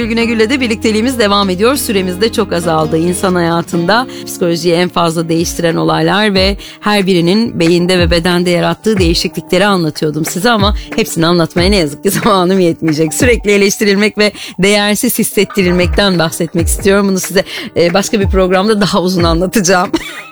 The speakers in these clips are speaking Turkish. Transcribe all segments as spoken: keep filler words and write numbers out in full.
Ayşegül Günegül'le de birlikteliğimiz devam ediyor. Süremiz de çok azaldı. İnsan hayatında psikolojiyi en fazla değiştiren olaylar ve her birinin beyinde ve bedende yarattığı değişiklikleri anlatıyordum size ama hepsini anlatmaya ne yazık ki zamanım yetmeyecek. Sürekli eleştirilmek ve değersiz hissettirilmekten bahsetmek istiyorum. Bunu size başka bir programda daha uzun anlatacağım.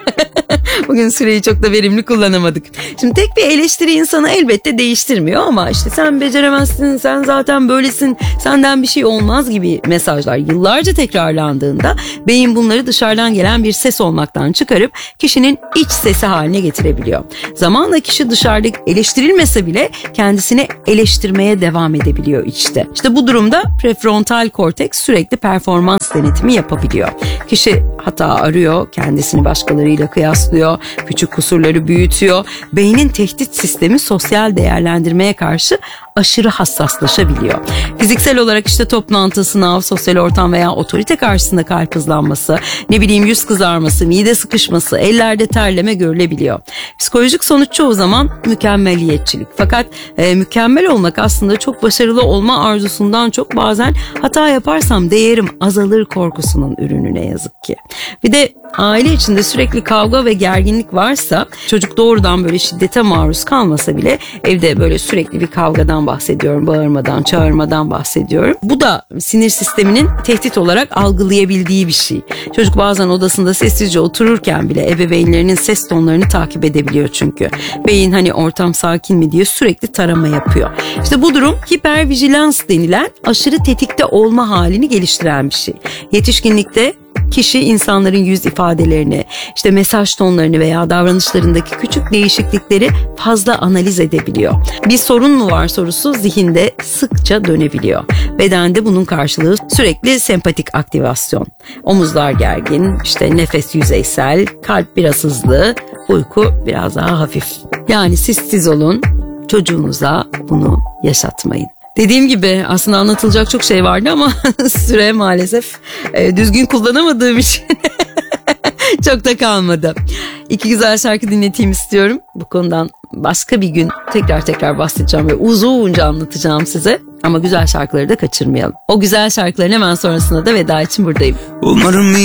Bugün süreyi çok da verimli kullanamadık. Şimdi tek bir eleştiri insanı elbette değiştirmiyor ama işte sen beceremezsin, sen zaten böylesin, senden bir şey olmaz gibi mesajlar yıllarca tekrarlandığında beyin bunları dışarıdan gelen bir ses olmaktan çıkarıp kişinin iç sesi haline getirebiliyor. Zamanla kişi dışarıda eleştirilmese bile kendisini eleştirmeye devam edebiliyor içte. İşte bu durumda prefrontal korteks sürekli performans denetimi yapabiliyor. Kişi hata arıyor, kendisini başkalarıyla kıyaslıyor, küçük kusurları büyütüyor. Beynin tehdit sistemi sosyal değerlendirmeye karşı aşırı hassaslaşabiliyor. Fiziksel olarak işte toplantı, sınav, sosyal ortam veya otorite karşısında kalp hızlanması, ne bileyim yüz kızarması, mide sıkışması, ellerde terleme görülebiliyor. Psikolojik sonuç çoğu zaman mükemmeliyetçilik. Fakat e, mükemmel olmak aslında çok başarılı olma arzusundan çok bazen hata yaparsam değerim azalır korkusunun ürünü ne yazık ki. Bir de aile içinde sürekli kavga ve gerginlik varsa çocuk doğrudan böyle şiddete maruz kalmasa bile evde böyle sürekli bir kavgadan bahsediyorum, bağırmadan, çağırmadan bahsediyorum. Bu da sinir sisteminin tehdit olarak algılayabildiği bir şey. Çocuk bazen odasında sessizce otururken bile ebeveynlerinin ses tonlarını takip edebiliyor çünkü. Beyin hani ortam sakin mi diye sürekli tarama yapıyor. İşte bu durum hipervijilans denilen aşırı tetikte olma halini geliştiren bir şey. Yetişkinlikte kişi insanların yüz ifadelerini, işte mesaj tonlarını veya davranışlarındaki küçük değişiklikleri fazla analiz edebiliyor. Bir sorun mu var sorusu zihinde sıkça dönebiliyor. Bedende bunun karşılığı sürekli sempatik aktivasyon. Omuzlar gergin, işte nefes yüzeysel, kalp biraz hızlı, uyku biraz daha hafif. Yani siz siz olun, çocuğunuza bunu yaşatmayın. Dediğim gibi aslında anlatılacak çok şey vardı ama süre maalesef e, düzgün kullanamadığım için çok da kalmadı. İki güzel şarkı dinleteyim istiyorum. Bu konudan başka bir gün tekrar tekrar bahsedeceğim ve uzunca anlatacağım size. Ama güzel şarkıları da kaçırmayalım. O güzel şarkıların hemen sonrasında da veda için buradayım. Umarım